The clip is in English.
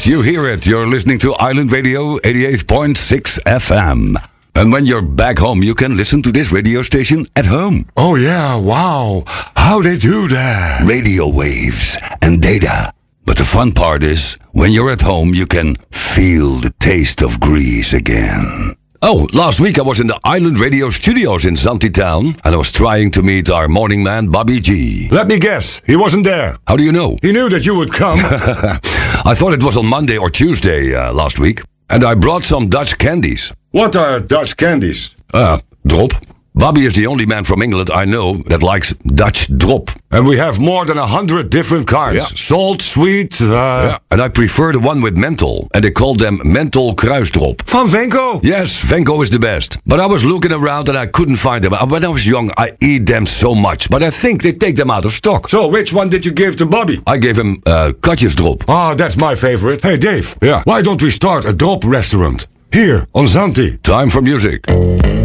Yes, you hear it. You're listening to Island Radio 88.6 FM. And when you're back home, you can listen to this radio station at home. Oh yeah, wow. How they do that? Radio waves and data. But the fun part is, when you're at home, you can feel the taste of Greece again. Oh, last week I was in the Island Radio studios in Zante Town, and I was trying to meet our morning man, Bobby G. Let me guess, he wasn't there. How do you know? He knew that you would come. I thought it was on Monday or Tuesday last week, and I brought some Dutch candies. What are Dutch candies? Drop. Bobby is the only man from England I know that likes Dutch drop. And we have more than 100 different kinds. Yeah. Salt, sweet... Yeah. And I prefer the one with menthol. And they call them menthol kruisdrop. Van Venco? Yes, Venco is the best. But I was looking around and I couldn't find them. When I was young, I eat them so much. But I think they take them out of stock. So, which one did you give to Bobby? I gave him katjesdrop. Ah, that's my favorite. Hey, Dave. Yeah. Why don't we start a drop restaurant? Here, on Zante. Time for music.